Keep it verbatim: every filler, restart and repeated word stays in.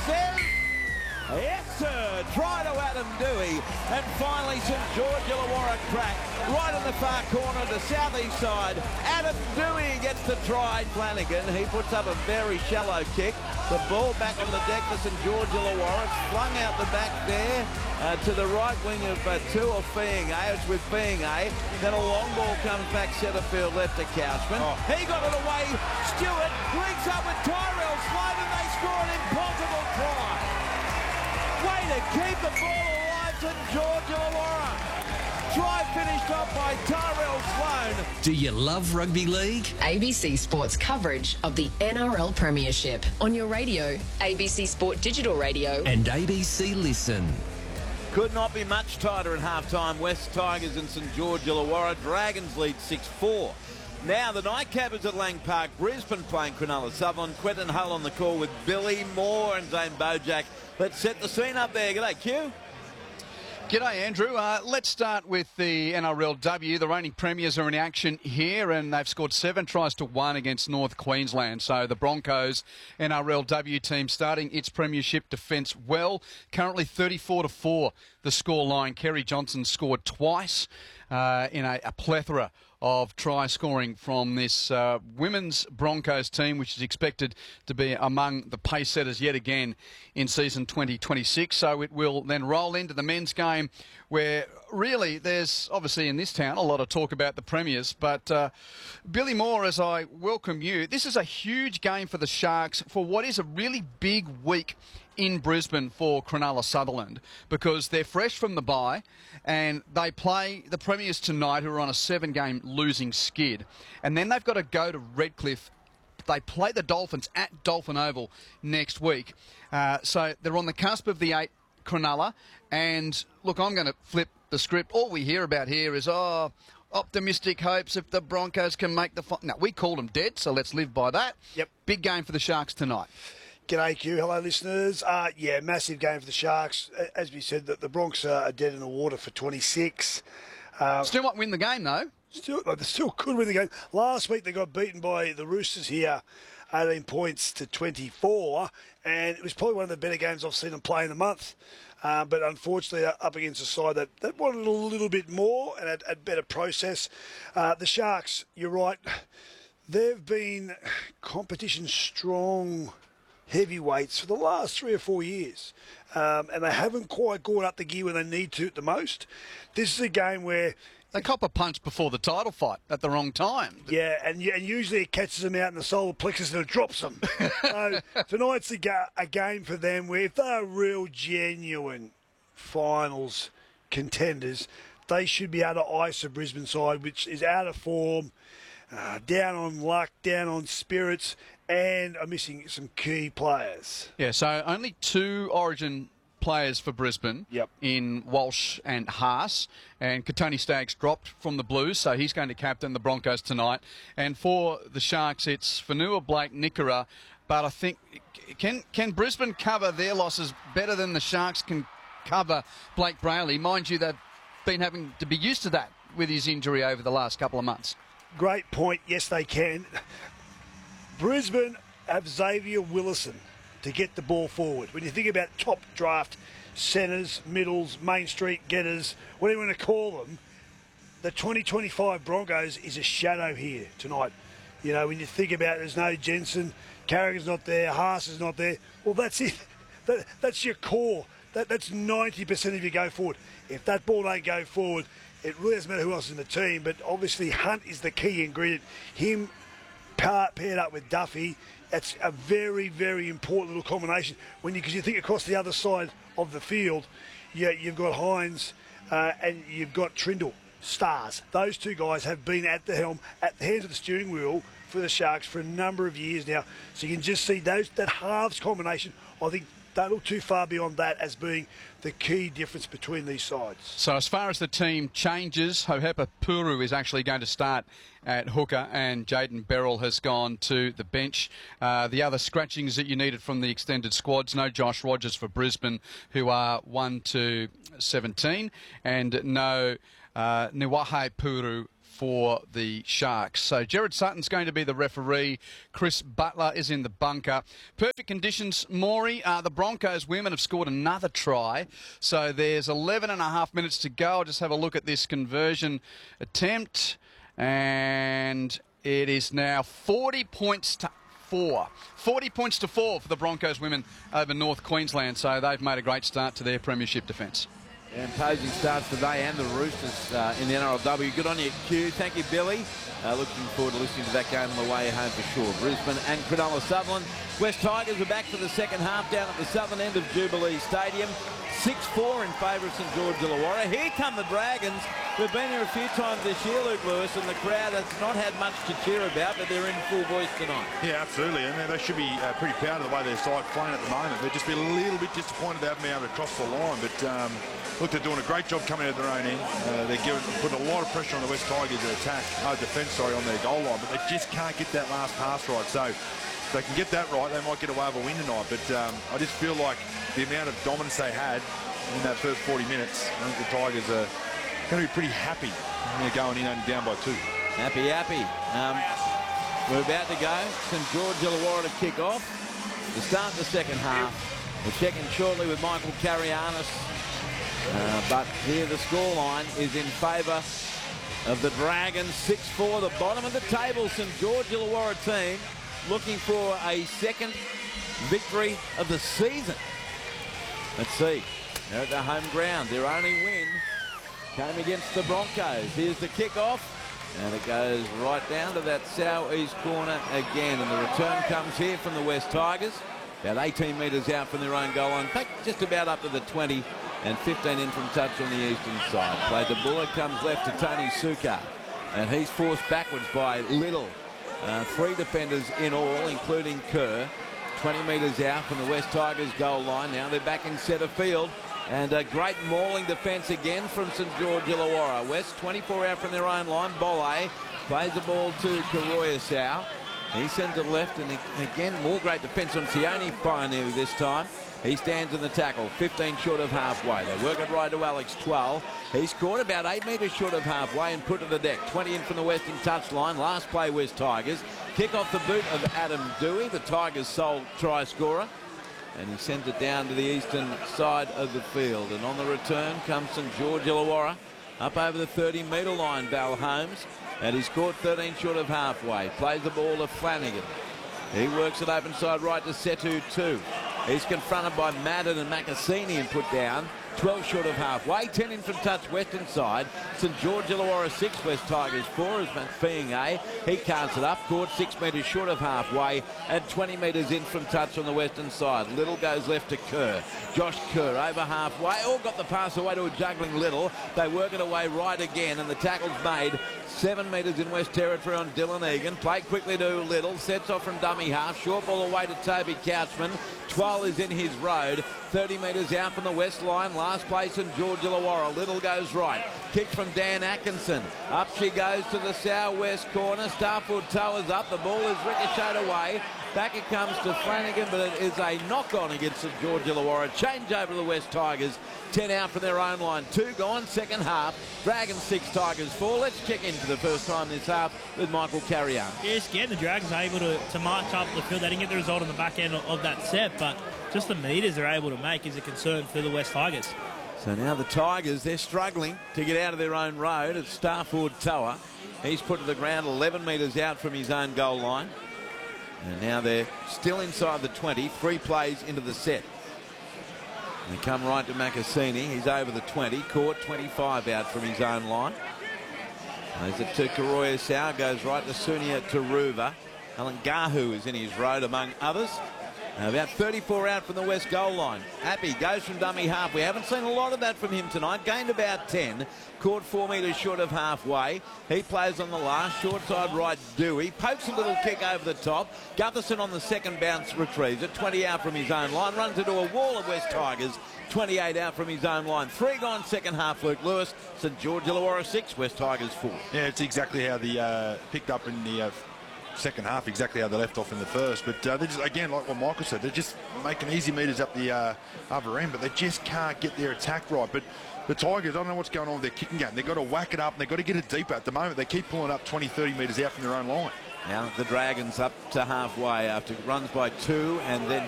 says, yes, sir. Try to Adam Dewey. And finally, St George Illawarra crack right in the far corner to southeast side. Adam Dewey gets the try. Flanagan, he puts up a very shallow kick. The ball back on the deck for St George Illawarra. It's flung out the back there uh, to the right wing of uh, Tua Fiingay. It's with Fiingay. Then a long ball comes back centre field left to Couchman. Oh. He got it away. Stewart links up with Tyrell Sloan and they score an impossible try. Way to keep the ball alive, St George Illawarra. Try finished off by Tyrell Sloan. Do you love rugby league? A B C Sports coverage of the N R L Premiership on your radio, A B C Sport Digital Radio and A B C Listen. Could not be much tighter at half-time. West Tigers and St George Illawarra. Dragons lead six four. Now the Nightcappers at Lang Park. Brisbane playing Cronulla Sutherland. Quentin Hull on the call with Billy Moore and Zane Bojack. Let's set the scene up there. G'day, Q. G'day, Andrew. Uh, let's start with the N R L W. The reigning premiers are in action here, and they've scored seven tries to one against North Queensland. So the Broncos N R L W team starting its premiership defence well. Currently thirty-four to four the scoreline. Kerry Johnson scored twice uh, in a, a plethora of try scoring from this uh, women's Broncos team, which is expected to be among the pace setters yet again in season twenty twenty-six. So it will then roll into the men's game, where really there's obviously in this town a lot of talk about the premiers. But uh, Billy Moore, as I welcome you, this is a huge game for the Sharks for what is a really big week in Brisbane for Cronulla Sutherland, because they're fresh from the bye and they play the premiers tonight, who are on a seven-game losing skid. And then they've got to go to Redcliffe. They play the Dolphins at Dolphin Oval next week. Uh, so they're on the cusp of the eight, Cronulla. And look, I'm going to flip the script. All we hear about here is, oh, optimistic hopes if the Broncos can make the final. No, we called them dead, so let's live by that. Yep. Big game for the Sharks tonight. G'day, Q. Hello, listeners. Uh, yeah, massive game for the Sharks. As we said, that the Bronx are dead in the water for twenty-six. Uh, still might win the game, though. Still, they still could win the game. Last week they got beaten by the Roosters here, eighteen points to twenty-four, and it was probably one of the better games I've seen them play in the month. Uh, but unfortunately, up against a side that, that wanted a little bit more and a, a better process. Uh, the Sharks, you're right, they've been competition strong heavyweights for the last three or four years. Um, and they haven't quite gone up the gear when they need to at the most. This is a game where they cop a punch before the title fight at the wrong time. Yeah, and, and usually it catches them out in the solar plexus and it drops them. So tonight's a, ga- a game for them where if they're real genuine finals contenders, they should be able to ice the Brisbane side, which is out of form, uh, down on luck, down on spirits, and are missing some key players. Yeah, so only two Origin players for Brisbane yep. in Walsh and Haas, and Katoni Staggs dropped from the Blues, so he's going to captain the Broncos tonight. And for the Sharks, it's Fanua Blake Nikora, but I think, can can Brisbane cover their losses better than the Sharks can cover Blake Brayley? Mind you, they've been having to be used to that with his injury over the last couple of months. Great point. Yes, they can. Brisbane have Xavier Willison to get the ball forward. When you think about top draft centres, middles, Main Street getters, whatever you want to call them, the twenty twenty-five Broncos is a shadow here tonight. You know, when you think about it, there's no Jensen, Carrigan's not there, Haas is not there. Well, that's it. That, that's your core. That, that's ninety percent of your go forward. If that ball don't go forward, it really doesn't matter who else is in the team, but obviously Hunt is the key ingredient. Him paired up with Duffy, that's a very, very important little combination. When you, because you think across the other side of the field, you, you've got Hines uh, and you've got Trindle, stars. Those two guys have been at the helm, at the hands of the steering wheel for the Sharks for a number of years now. So you can just see those that halves combination. I think don't look too far beyond that as being the key difference between these sides. So as far as the team changes, Hohepa Puru is actually going to start at hooker and Jaden Beryl has gone to the bench. Uh, the other scratchings that you needed from the extended squads, no Josh Rogers for Brisbane, who are one to seventeen, and no uh, Niwahe Puru for the Sharks. So Jared Sutton's going to be the referee. Chris Butler is in the bunker. Perfect conditions, Maury. Uh, the Broncos women have scored another try. So there's eleven and a half minutes to go. I'll just have a look at this conversion attempt. And it is now forty points to four. forty points to four for the Broncos women over North Queensland. So they've made a great start to their premiership defence. Imposing starts today, and the Roosters uh, in the N R L W. Good on you, Q. Thank you, Billy. Uh, looking forward to listening to that game on the way home for sure. Brisbane and Cronulla Sutherland. West Tigers are back for the second half down at the southern end of Jubilee Stadium. six four in favour of St George Illawarra. Here come the Dragons. We've been here a few times this year, Luke Lewis, and the crowd has not had much to cheer about, but they're in full voice tonight. Yeah, absolutely, and they should be uh, pretty proud of the way their side's playing at the moment. They'll just be a little bit disappointed they haven't been able to cross the line, but um, look, they're doing a great job coming out of their own end. Uh, they're giving, putting a lot of pressure on the West Tigers to attack, uh, defence, sorry, on their goal line, but they just can't get that last pass right. So if they can get that right, they might get away with a win tonight. But um, I just feel like the amount of dominance they had in that first forty minutes, I think the Tigers are going to be pretty happy when they're going in only down by two. Happy, happy. Um, we're about to go. St George Illawarra to kick off. To start the second half. We'll check in shortly with Michael Carianis. Uh, but here the scoreline is in favour of the Dragons. six four, the bottom of the table. St George Illawarra team looking for a second victory of the season. Let's see. They're at their home ground. Their only win came against the Broncos. Here's the kickoff, and it goes right down to that southeast corner again. And the return comes here from the West Tigers, about eighteen metres out from their own goal line. In fact, just about up to the twenty, and fifteen in from touch on the eastern side. Played the bullet, comes left to Tony Sukkar, and he's forced backwards by Little. Uh, three defenders in all, including Kerr. twenty metres out from the West Tigers goal line. Now they're back in centre field. And a great mauling defence again from St George Illawarra. West twenty-four out from their own line. Bolle plays the ball to Karoyasau. He sends it left, and again, more great defence on Sione Pioneer this time. He stands in the tackle, fifteen short of halfway. They work it right to Alex twelve. He's scored about eight metres short of halfway and put to the deck. twenty in from the western touchline. Last play, West Tigers. Kick off the boot of Adam Dewey, the Tigers' sole try scorer. And he sends it down to the eastern side of the field. And on the return comes St George Illawarra. Up over the thirty metre line, Val Holmes. And he's scored thirteen short of halfway. Plays the ball to Flanagan. He works it open side right to Setu two. He's confronted by Madden and Macassini and put down. twelve short of halfway. ten in from touch western side. St George Illawarra six, West Tigers four is McPhee. He carts it up. Caught six metres short of halfway and twenty metres in from touch on the western side. Little goes left to Kerr. Josh Kerr over halfway. All got the pass away to a juggling Little. They work it away right again, and the tackle's made seven metres in West Territory on Dylan Egan. Played quickly to Little. Sets off from dummy half. Short ball away to Toby Couchman. Twelve is in his road. thirty metres out from the west line. Last place in George Illawarra. Little goes right. Kick from Dan Atkinson. Up she goes to the southwest corner. Starford Towers up. The ball is ricocheted away. Back it comes to Flanagan, but it is a knock-on against St George Illawarra. Change over to the West Tigers. ten out from their own line. Two gone, second half. Dragons six, Tigers four. Let's check in for the first time this half with Michael Carrion. Yes, again, the Dragons are able to, to march up the field. They didn't get the result on the back end of, of that set, but just the metres they're able to make is a concern for the West Tigers. So now the Tigers, they're struggling to get out of their own road. It's Starford Tower. He's put to the ground eleven metres out from his own goal line. And now they're still inside the twenty. Three plays into the set. They come right to Macassini. He's over the twenty. Caught twenty-five out from his own line. Plays it to Karoyasau. Goes right to Sunia Taruva. Alan Gahu is in his road among others. Now about thirty-four out from the west goal line. Happy goes from dummy half. We haven't seen a lot of that from him tonight. Gained about ten. Caught four metres short of halfway. He plays on the last. Short side right, Dewey. Pokes a little kick over the top. Gutherson on the second bounce retrieves it. twenty out from his own line. Runs into a wall of West Tigers. twenty-eight out from his own line. Three gone second half, Luke Lewis. St George Illawarra six, West Tigers four. Yeah, it's exactly how the uh, picked up in the uh, second half exactly how they left off in the first. But uh, they're just, again, like what Michael said, they're just making easy meters up the uh, other end, but they just can't get their attack right. But the Tigers, I don't know what's going on with their kicking game. They've got to whack it up and they've got to get it deeper. At the moment, they keep pulling up twenty, thirty metres out from their own line. Now the Dragons up to halfway after runs by two and then